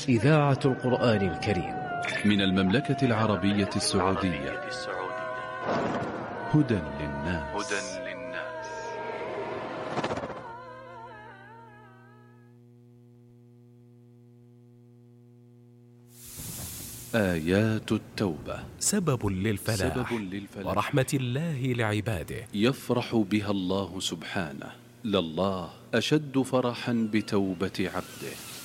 إذاعة القرآن الكريم من المملكة العربية السعودية. هدى للناس. آيات التوبة سبب للفلاح ورحمة الله لعباده. يفرح بها الله سبحانه، لله أشد فرحا بتوبة عبده.